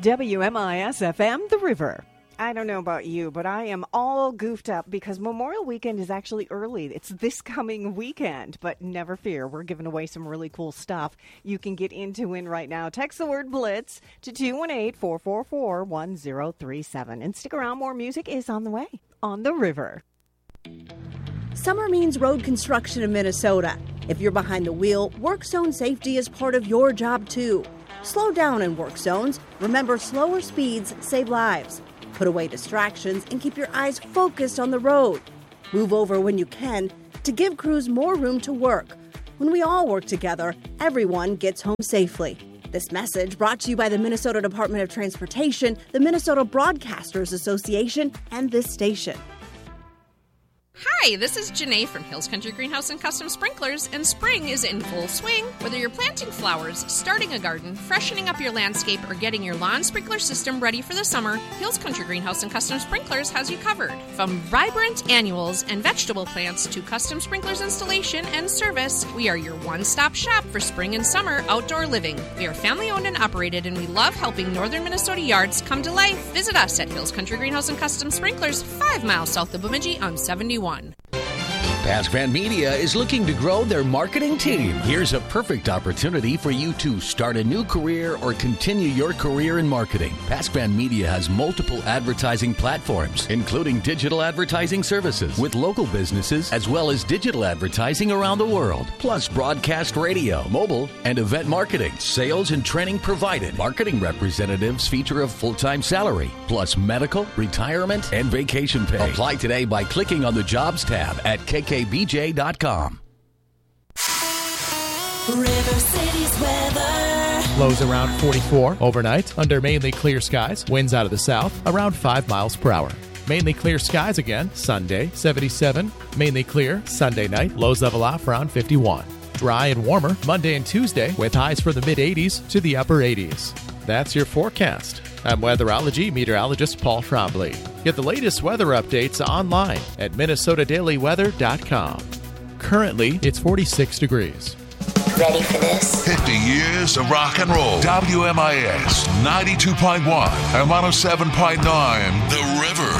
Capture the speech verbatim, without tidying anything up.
W M I S F M, The River. I don't know about you, but I am all goofed up because Memorial Weekend is actually early. It's this coming weekend, but never fear. We're giving away some really cool stuff you can get into in right now. Text the word BLITZ to two one eight, four four four, one zero three seven. And stick around, more music is on the way on The River. Summer means road construction in Minnesota. If you're behind the wheel, work zone safety is part of your job too. Slow down in work zones. Remember, slower speeds save lives. Put away distractions and keep your eyes focused on the road. Move over when you can to give crews more room to work. When we all work together, everyone gets home safely. This message brought to you by the Minnesota Department of Transportation, the Minnesota Broadcasters Association, and this station. Hi, this is Janae from Hills Country Greenhouse and Custom Sprinklers, and spring is in full swing. Whether you're planting flowers, starting a garden, freshening up your landscape, or getting your lawn sprinkler system ready for the summer, Hills Country Greenhouse and Custom Sprinklers has you covered. From vibrant annuals and vegetable plants to custom sprinklers installation and service, we are your one-stop shop for spring and summer outdoor living. We are family-owned and operated, and we love helping northern Minnesota yards come to life. Visit us at Hills Country Greenhouse and Custom Sprinklers, five miles south of Bemidji on seventy-one. Pascran Media is looking to grow their marketing team. Here's a perfect opportunity for you to start a new career or continue your career in marketing. Pascran Media has multiple advertising platforms, including digital advertising services with local businesses, as well as digital advertising around the world, plus broadcast radio, mobile, and event marketing. Sales and training provided. Marketing representatives feature a full-time salary, plus medical, retirement, and vacation pay. Apply today by clicking on the Jobs tab at K K B J dot com. River City's weather. Lows around forty-four overnight under mainly clear skies. Winds out of the south around five miles per hour. Mainly clear skies again Sunday, seventy-seven. Mainly clear Sunday night. Lows level off around fifty-one. Dry and warmer Monday and Tuesday with highs from the mid-eighties to the upper eighties. That's your forecast. I'm weatherology meteorologist Paul Trombley. Get the latest weather updates online at minnesota daily weather dot com. Currently, it's forty-six degrees. Ready for this? fifty years of rock and roll. W M I S ninety-two point one and one oh seven point nine. The River.